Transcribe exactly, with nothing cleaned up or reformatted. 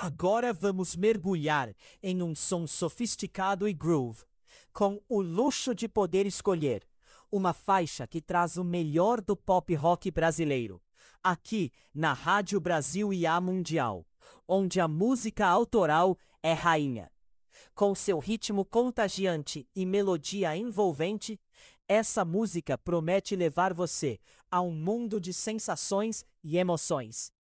Agora vamos mergulhar em um som sofisticado e groove, com o luxo de poder escolher uma faixa que traz o melhor do pop rock brasileiro, aqui na Rádio Brasil I A Mundial, onde a música autoral é rainha. Com seu ritmo contagiante e melodia envolvente, essa música promete levar você a um mundo de sensações e emoções.